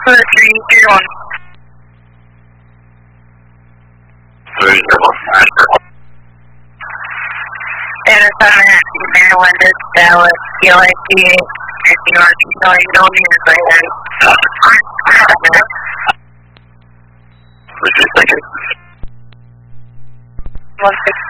331. Status on that, Maryland is Dallas, UIC, if you are going to know me as I am. What's your second? 160.